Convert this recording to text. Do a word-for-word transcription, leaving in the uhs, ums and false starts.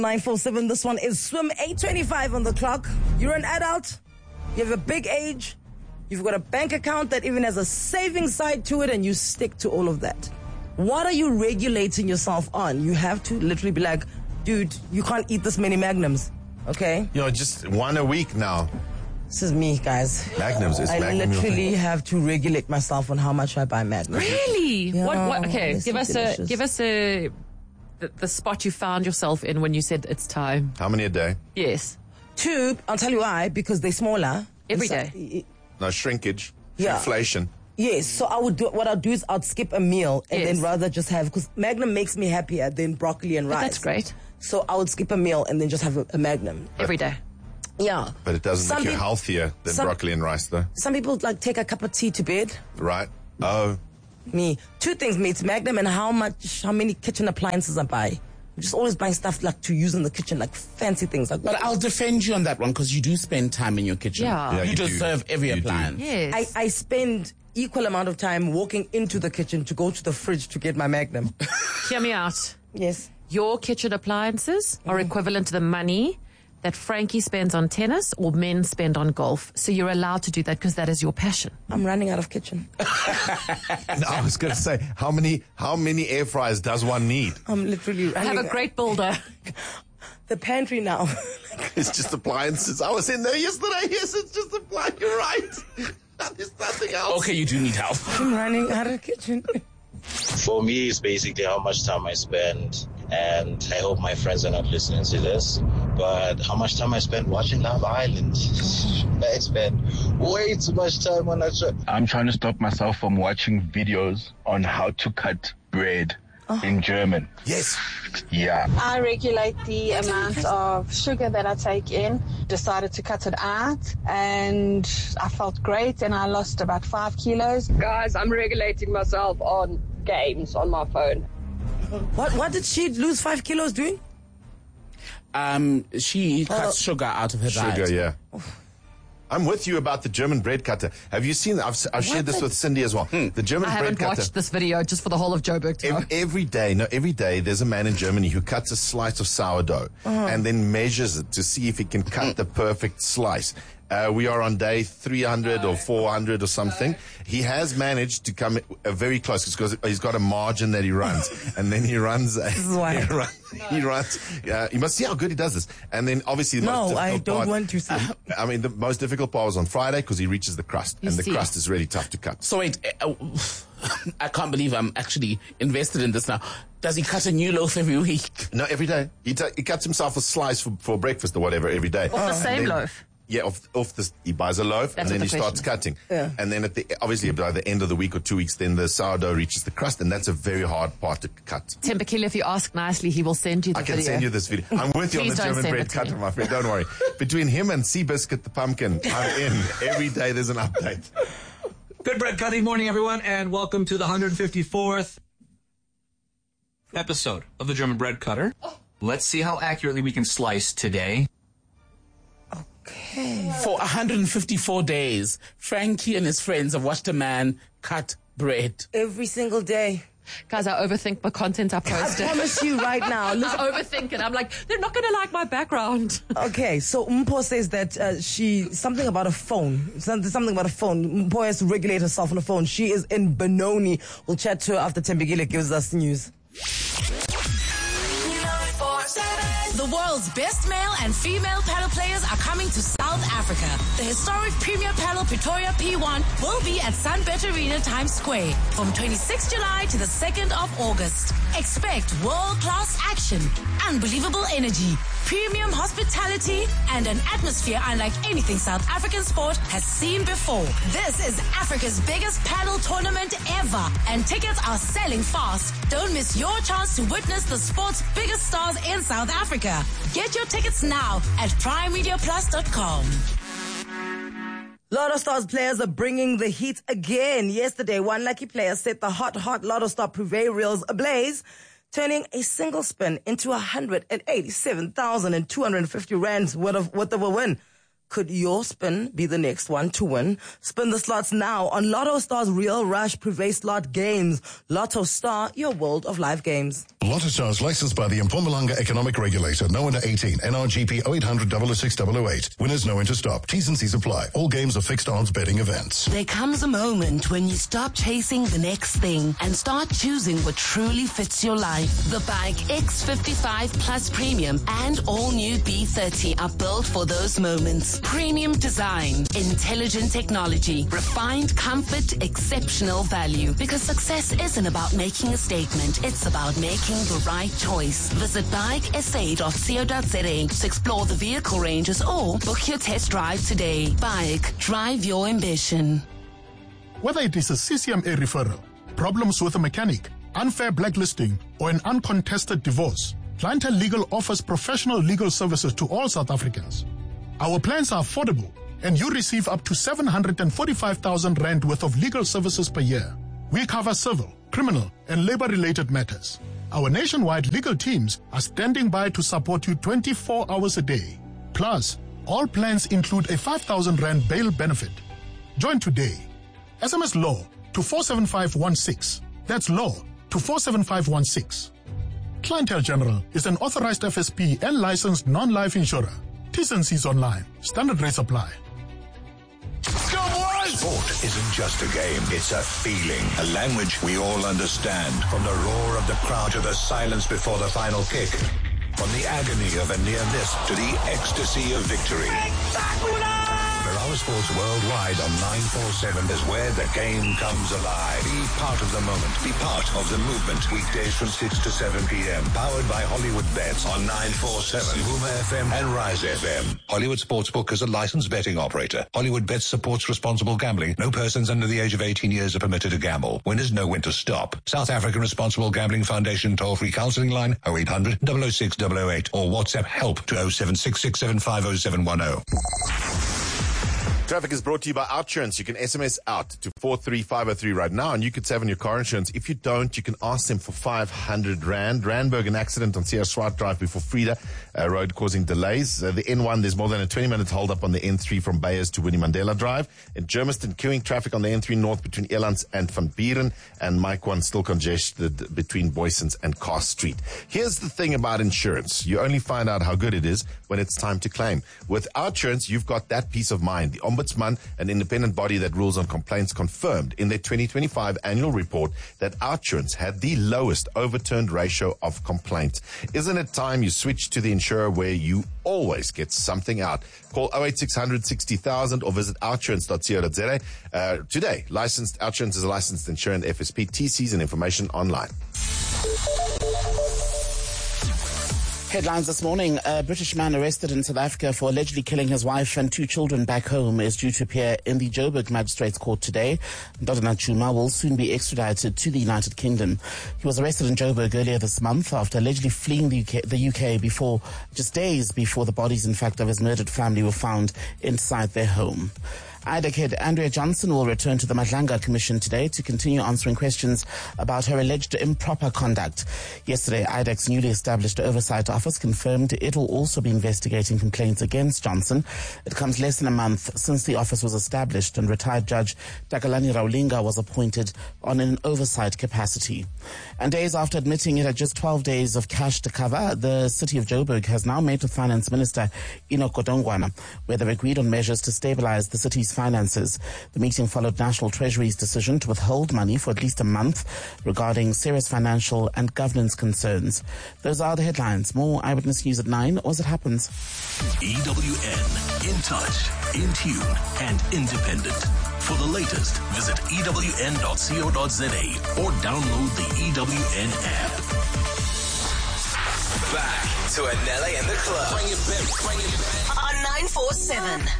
nine four seven, this one is Swim eight twenty-five on the clock. You're an adult, you have a big age, you've got a bank account that even has a savings side to it, and you stick to all of that. What are you regulating yourself on? You have to literally be like, dude, you can't eat this many Magnums, okay? You know, just one a week now. This is me, guys. Magnums is I Magnum literally have to regulate myself on how much I buy Magnums. Really? Yeah, what, what? Okay, they're give so us delicious. a give us a the, the spot you found yourself in when you said it's time. How many a day? Yes. Two, I'll tell you why, because they're smaller. Every So- day. No, shrinkage. Yeah. Inflation. Yes, so I would do what I'll do is I'll skip a meal and Yes. then rather just have, because Magnum makes me happier than broccoli and But rice. that's great. So I would skip a meal and then just have a, a Magnum. Every day. Yeah. But it doesn't Some make you peop- healthier than some- broccoli and rice, though. Some people like take a cup of tea to bed. Right? Oh. Me. Two things, mates. Magnum and how much, how many kitchen appliances I buy. I'm just always buying stuff like to use in the kitchen, like fancy things. Like But I'll defend you on that one because you do spend time in your kitchen. Yeah. Yeah, you, you do. deserve every You do. appliance. Yes. I, I spend equal amount of time walking into the kitchen to go to the fridge to get my Magnum. Hear me out. Yes. Your kitchen appliances are equivalent to the money that Frankie spends on tennis or men spend on golf. So you're allowed to do that because that is your passion. I'm running out of kitchen. No, I was going to say, how many how many air fryers does one need? I'm literally running. Have a great builder. The pantry now. It's just appliances. I was in there yesterday. Yes, it's just appliances. You're right. There's nothing else. Okay, you do need help. I'm running out of kitchen. For me, it's basically how much time I spend, and I hope my friends are not listening to this, but how much time I spend watching Love Island. I spend way too much time on that show. I'm trying to stop myself from watching videos on how to cut bread in German. Yes. Yeah. I regulate the amount of sugar that I take in, decided to cut it out, and I felt great, and I lost about five kilos. Guys, I'm regulating myself on games on my phone. What What did she lose five kilos doing? Um, she cuts sugar out of her Sugar, diet. yeah. I'm with you about the German bread cutter. Have you seen? I've, I've shared this with Cindy as well. The German I bread haven't cutter. watched this video just for the whole of Joburg to know. Every, every day, no, every day there's a man in Germany who cuts a slice of sourdough and then measures it to see if he can cut the perfect slice. Uh, we are on day three hundred or four hundred or something. He has managed to come uh, very close because he's got a margin that he runs, and then he runs. Uh, is why. he runs. He runs. Uh, you must see how good he does this. And then obviously the No, most I difficult don't part, want to see. I mean, the most difficult part was on Friday because he reaches the crust, You and the see. crust is really tough to cut. So wait, uh, I can't believe I'm actually invested in this now. Does he cut a new loaf every week? No, every day. He, ta- he cuts himself a slice for, for breakfast or whatever every day. Off the And same then- loaf. Yeah, off, off the, he buys a loaf That's and then what he the starts question cutting. Yeah. And then at the, obviously by the end of the week or two weeks, then the sourdough reaches the crust, and that's a very hard part to cut. Tempakila, if you ask nicely, he will send you the I can video. send you this video. I'm with you on Please the don't German send bread it to cutter, me. my friend. Don't worry. Between him and Seabiscuit the pumpkin, I'm in. Every day there's an update. Good bread cutting morning, everyone, and welcome to the one hundred fifty-fourth episode of the German Bread Cutter. Let's see how accurately we can slice today. For one hundred fifty-four days, Frankie and his friends have watched a man cut bread. Every single day. Guys, I overthink my content I I post. promise you right now. I Listen, overthink it. I'm like, they're not going to like my background. okay, so Mpo says that uh, she, something about a phone. Something, something about a phone. Mpo has to regulate herself on the phone. She is in Benoni. We'll chat to her after Tembegile gives us news. The world's best male and female paddle players are coming to South Africa. The historic Premier Paddle Pretoria P one will be at Sunbet Arena Times Square from twenty-sixth of July to the second of August. Expect world-class action, unbelievable energy, premium hospitality, and an atmosphere unlike anything South African sport has seen before. This is Africa's biggest paddle tournament ever, and tickets are selling fast. Don't miss your chance to witness the sport's biggest stars in South Africa. Get your tickets now at prime media plus dot com. Lotto Stars players are bringing the heat again. Yesterday, one lucky player set the hot, hot Lotto Star Privé reels ablaze, turning a single spin into one hundred eighty-seven thousand two hundred fifty rands worth of, worth of a win. Could your spin be the next one to win? Spin the slots now on Lotto Star's Real Rush Privé Slot Games. Lotto Star, your world of live games. Lotto Stars licensed by the Mpumalanga Economic Regulator. No under eighteen. N R G P oh eight hundred, double oh six, double oh eight. Winners know when to stop. T's and C's apply. All games are fixed odds betting events. There comes a moment when you stop chasing the next thing and start choosing what truly fits your life. The Bike X fifty-five Plus Premium and all new B thirty are built for those moments. Premium design, intelligent technology, refined comfort, exceptional value. Because success isn't about making a statement, it's about making the right choice. Visit bike s a dot co dot z a to explore the vehicle ranges or book your test drive today. Bike, drive your ambition. Whether it is a C C M A referral, problems with a mechanic, unfair blacklisting, or an uncontested divorce, Clientele Legal offers professional legal services to all South Africans. Our plans are affordable, and you receive up to seven hundred forty-five thousand rand worth of legal services per year. We cover civil, criminal, and labor-related matters. Our nationwide legal teams are standing by to support you twenty-four hours a day. Plus, all plans include a five thousand rand bail benefit. Join today. S M S LAW to four seven five one six. That's LAW to four seven five one six. Clientele General is an authorized F S P and licensed non-life insurer. T's and C's online. Standard rates apply. Sport isn't just a game, it's a feeling, a language we all understand. From the roar of the crowd to the silence before the final kick. From the agony of a near miss to the ecstasy of victory. Our Sports Worldwide on nine forty-seven is where the game comes alive. Be part of the moment. Be part of the movement. Weekdays from six to seven p.m. Powered by Hollywood Bets on nine forty-seven, Huma F M and Rise F M. Hollywood Sportsbook is a licensed betting operator. Hollywood Bets supports responsible gambling. No persons under the age of eighteen years are permitted to gamble. Winners know when to stop. South African Responsible Gambling Foundation toll-free counseling line oh eight hundred, double oh six, double oh eight or WhatsApp help to oh seven six six seven five oh seven one oh. Traffic is brought to you by OUTsurance. You can S M S OUT to four three five oh three right now, and you could save on your car insurance. If you don't, you can ask them for five hundred rand. Randburg, an accident on Sierra Swart Drive before Frida uh, Road causing delays. Uh, the N one, there's more than a twenty-minute hold-up on the N three from Bayers to Winnie Mandela Drive. In Germiston, queuing traffic on the N three North between Elands and Van Buren, and Mike one still congested between Boysons and Carr Street. Here's the thing about insurance. You only find out how good it is when it's time to claim. With OUTsurance, you've got that peace of mind. The Ombudsman, an independent body that rules on complaints, confirmed in their twenty twenty-five annual report that OUTsurance had the lowest overturned ratio of complaints. Isn't it time you switch to the insurer where you always get something out? Call oh eight six hundred sixty thousand or visit outsurance dot co dot z a. Uh, today, licensed OUTsurance is a licensed insurance F S P. T Cs and information online. Headlines this morning. A British man arrested in South Africa for allegedly killing his wife and two children back home is due to appear in the Joburg Magistrates Court today. Dodona Chuma will soon be extradited to the United Kingdom. He was arrested in Joburg earlier this month after allegedly fleeing the U K, the U K before, just days before the bodies, in fact, of his murdered family were found inside their home. I D E C head Andrea Johnson will return to the Madlanga Commission today to continue answering questions about her alleged improper conduct. Yesterday, I D E C's newly established Oversight Office confirmed it will also be investigating complaints against Johnson. It comes less than a month since the office was established and retired Judge Takalani Raulinga was appointed on an oversight capacity. And days after admitting it had just twelve days of cash to cover, the city of Joburg has now met with Finance Minister Enoch Godongwana, where they've agreed on measures to stabilize the city's finances. The meeting followed National Treasury's decision to withhold money for at least a month regarding serious financial and governance concerns. Those are the headlines. More Eyewitness News at nine or as it happens. E W N, in touch, in tune, and independent. For the latest, visit E W N dot co dot z a or download the E W N app. Back to Anele and the Club. Bring it back, bring it back. On nine forty-seven.